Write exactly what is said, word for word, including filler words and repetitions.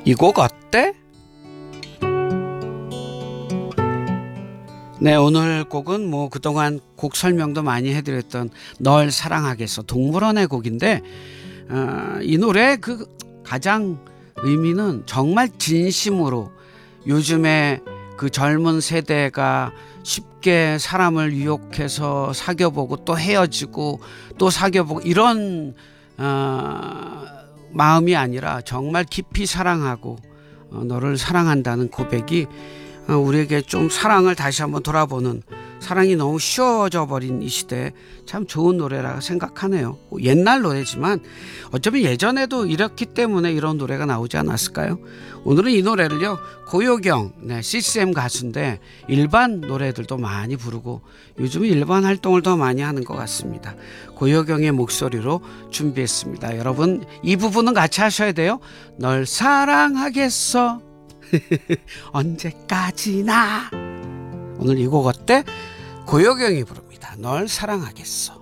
이 곡 어때? 네, 오늘 곡은 뭐 그동안 곡 설명도 많이 해드렸던 널 사랑하겠어 동물원의 곡인데 어, 이 노래 그 가장 의미는 정말 진심으로 요즘에 그 젊은 세대가 쉽게 사람을 유혹해서 사귀어보고 또 헤어지고 또 사귀어보고 이런 어, 마음이 아니라 정말 깊이 사랑하고 어, 너를 사랑한다는 고백이 어, 우리에게 좀 사랑을 다시 한번 돌아보는, 사랑이 너무 쉬워져 버린 이 시대에 참 좋은 노래라 생각하네요. 옛날 노래지만 어쩌면 예전에도 이렇기 때문에 이런 노래가 나오지 않았을까요? 오늘은 이 노래를요, 고요경, 네, 씨씨엠 가수인데 일반 노래들도 많이 부르고 요즘은 일반 활동을 더 많이 하는 것 같습니다. 고요경의 목소리로 준비했습니다. 여러분 이 부분은 같이 하셔야 돼요. 널 사랑하겠어 언제까지나. 오늘 이 곡 어때? 고요경이 부릅니다. 널 사랑하겠어.